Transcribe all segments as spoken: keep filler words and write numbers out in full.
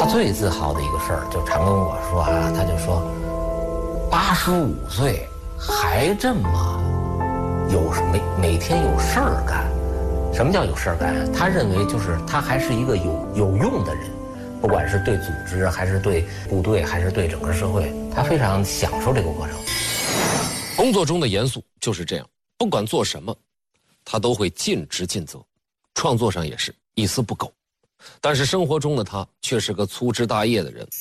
他最自豪的一个事儿，就常跟我说啊，他就说，八十五岁还这么有每每天有事儿干。什么叫有事儿干？他认为就是他还是一个有有用的人，不管是对组织还是对部队还是对整个社会，他非常享受这个过程。 工作中的严肃就是这样，不管做什么，他都会尽职尽责，创作上也是一丝不苟。但是生活中的他却是个粗枝大叶的人。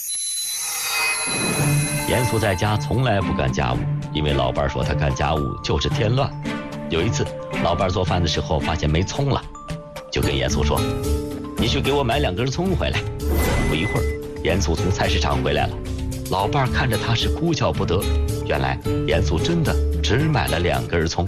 严肃在家从来不干家务，因为老伴说他干家务就是添乱。有一次老伴做饭的时候发现没葱了，就跟严肃说，你去给我买两根葱回来。不一会儿严肃从菜市场回来了，老伴看着他是哭笑不得，原来严肃真的只买了两根葱。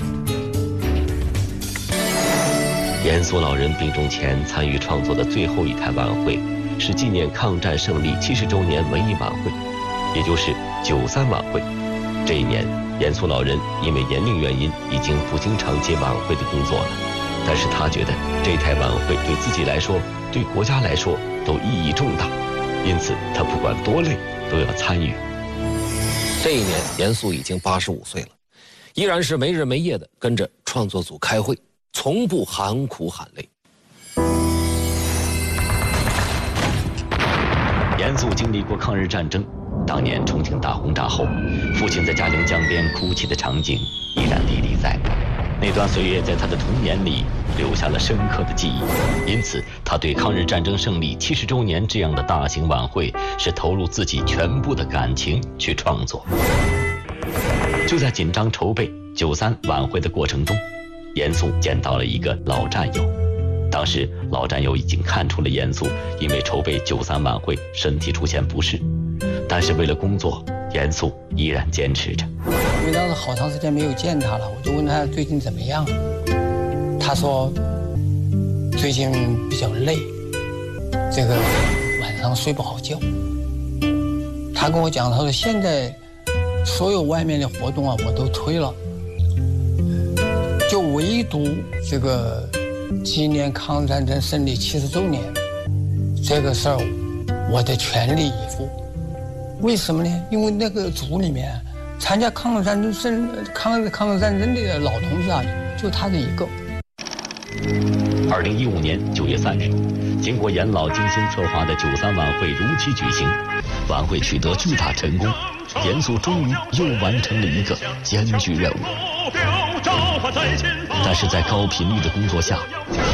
严肃老人病重前参与创作的最后一台晚会是纪念抗战胜利七十周年文艺晚会，也就是九三晚会。这一年严肃老人因为年龄原因已经不经常接晚会的工作了，但是他觉得这台晚会对自己来说对国家来说都意义重大，因此他不管多累都要参与。 这一年严肃已经八十五岁了，依然是没日没夜的跟着创作组开会，从不喊苦喊累。 严肃经历过抗日战争，当年重庆大轰炸后，父亲在嘉陵江边哭泣的场景依然历历在目。那段岁月在他的童年里留下了深刻的记忆，因此他对抗日战争胜利七十周年这样的大型晚会是投入自己全部的感情去创作。就在紧张筹备九三晚会的过程中，严肃见到了一个老战友。当时老战友已经看出了严肃因为筹备九三晚会身体出现不适，但是为了工作，严肃依然坚持着。 因为当时好长时间没有见他了，我就问他最近怎么样。他说最近比较累，这个晚上睡不好觉。他跟我讲，他说现在所有外面的活动啊我都推了，就唯独这个纪念抗日战争胜利七十周年这个事儿，我得全力以赴。为什么呢？因为那个组里面参加抗日战争胜抗日抗日战争的老同志啊，就他这一个。 二零一五年九月三日，经过严老精心策划的九三晚会如期举行，晚会取得巨大成功，严肃终于又完成了一个艰巨任务。但是在高频率的工作下，